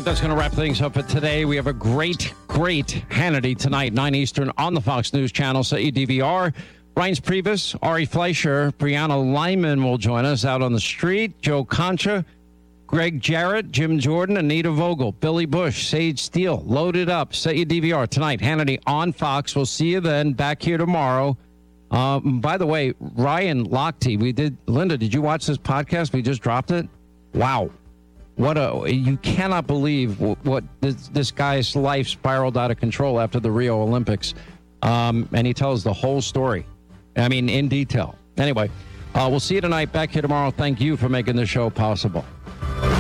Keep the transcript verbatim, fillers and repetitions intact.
right, that's going to wrap things up for today. We have a great, great Hannity tonight, nine Eastern, on the Fox News Channel. Set your D V R. Reince Priebus, Ari Fleischer, Brianna Lyman will join us out on the street. Joe Concha, Greg Jarrett, Jim Jordan, Anita Vogel, Billy Bush, Sage Steele. Load it up. Set your D V R tonight. Hannity on Fox. We'll see you then. Back here tomorrow. Um, by the way, Ryan Lochte, we did. Linda, did you watch this podcast? We just dropped it. Wow. What a, you cannot believe what, what this, this guy's life spiraled out of control after the Rio Olympics. Um, and he tells the whole story. I mean, in detail. Anyway, uh, we'll see you tonight. Back here tomorrow. Thank you for making the show possible.